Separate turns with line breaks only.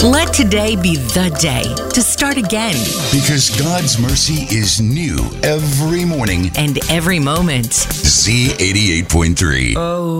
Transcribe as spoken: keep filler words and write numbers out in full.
Let today be the day to start again.
Because God's mercy is new every morning.
And every moment.
Z eighty-eight point three.
Oh.